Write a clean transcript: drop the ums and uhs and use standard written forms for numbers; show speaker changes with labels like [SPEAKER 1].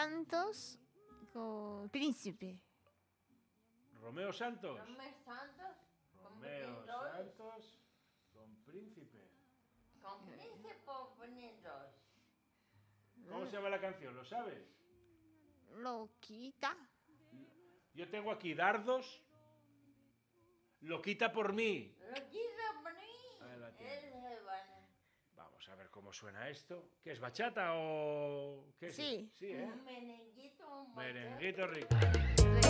[SPEAKER 1] Santos con Príncipe.
[SPEAKER 2] Romeo Santos.
[SPEAKER 3] Romeo Santos.
[SPEAKER 2] Romeo Santos con Príncipe.
[SPEAKER 3] Con Príncipe o Ponitos.
[SPEAKER 2] ¿Cómo se llama la canción? ¿Lo sabes?
[SPEAKER 1] Loquita.
[SPEAKER 2] Yo tengo aquí dardos. Lo quita por mí.
[SPEAKER 3] Loquita por mí.
[SPEAKER 2] Ahí la tienes.
[SPEAKER 3] Es bueno.
[SPEAKER 2] Vamos a ver cómo suena esto. ¿Qué es, bachata o qué es?
[SPEAKER 1] Sí.
[SPEAKER 2] Sí, ¿eh?
[SPEAKER 3] Un merenguito, un
[SPEAKER 2] Merenguito rico.
[SPEAKER 1] Re-